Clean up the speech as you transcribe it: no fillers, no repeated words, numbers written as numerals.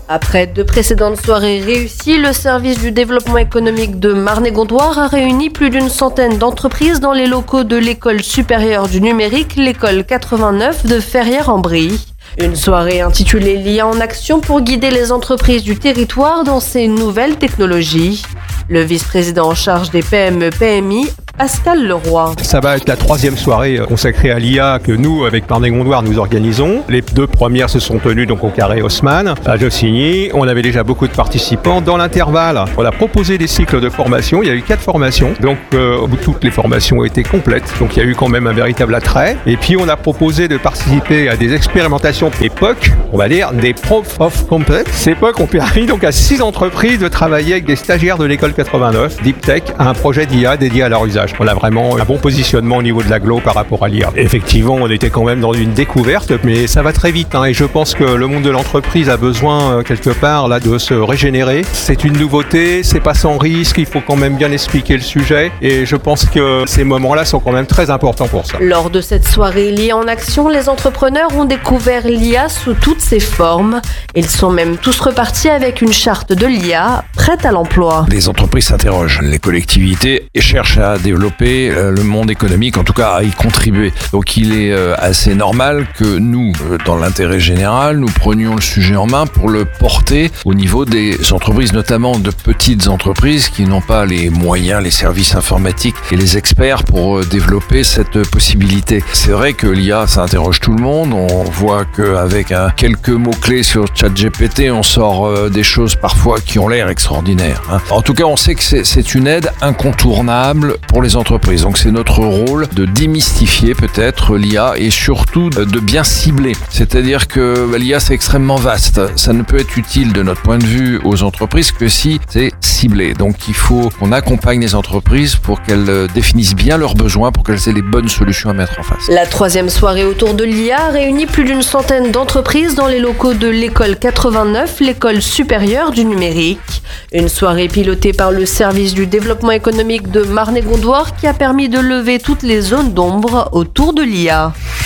Après 2 précédentes soirées réussies, le service du développement économique de Marne-et-Gondoire a réuni plus d'une centaine d'entreprises dans les locaux de l'école supérieure du numérique, l'école 89 de Ferrières-en-Brie. Une soirée intitulée l'IA en action pour guider les entreprises du territoire dans ces nouvelles technologies. Le vice-président en charge des PME-PMI, Pascal Leroy. Ça va être la 3e soirée consacrée à l'IA que nous, avec Marne-et-Gondoire, nous organisons. Les 2 premières se sont tenues donc au Carré Haussmann, à Jossigny. On avait déjà beaucoup de participants. Dans l'intervalle, on a proposé des cycles de formation. Il y a eu 4 formations. Donc, toutes les formations ont été complètes. Donc, il y a eu quand même un véritable attrait. Et puis, on a proposé de participer à des expérimentations EPOC, on va dire des Proof of Concept. Ces EPOC ont permis donc à 6 entreprises de travailler avec des stagiaires de l'école 89, Deep Tech, à un projet d'IA dédié à leur usage. On a vraiment un bon positionnement au niveau de l'agglo par rapport à l'IA. Effectivement, on était quand même dans une découverte, mais ça va très vite. Et je pense que le monde de l'entreprise a besoin, quelque part, là, de se régénérer. C'est une nouveauté, c'est pas sans risque, il faut quand même bien expliquer le sujet. Et je pense que ces moments-là sont quand même très importants pour ça. Lors de cette soirée l'IA en action, les entrepreneurs ont découvert l'IA sous toutes ses formes. Ils sont même tous repartis avec une charte de l'IA prête à l'emploi. Les entreprises s'interrogent, les collectivités cherchent à développer le monde économique, en tout cas à y contribuer. Donc il est assez normal que nous, dans l'intérêt général, nous prenions le sujet en main pour le porter au niveau des entreprises, notamment de petites entreprises qui n'ont pas les moyens, les services informatiques et les experts pour développer cette possibilité. C'est vrai que l'IA, ça interroge tout le monde. On voit qu'avec quelques mots-clés sur ChatGPT, on sort des choses parfois qui ont l'air extraordinaires. En tout cas, on sait que c'est une aide incontournable pour les entreprises. Donc c'est notre rôle de démystifier peut-être l'IA et surtout de bien cibler. C'est-à-dire que l'IA c'est extrêmement vaste. Ça ne peut être utile de notre point de vue aux entreprises que si c'est ciblé. Donc il faut qu'on accompagne les entreprises pour qu'elles définissent bien leurs besoins, pour qu'elles aient les bonnes solutions à mettre en face. La 3e soirée autour de l'IA réunit plus d'une centaine d'entreprises dans les locaux de l'école 89, l'école supérieure du numérique. Une soirée pilotée par le service du développement économique de Marne-et-Gondoire qui a permis de lever toutes les zones d'ombre autour de l'IA.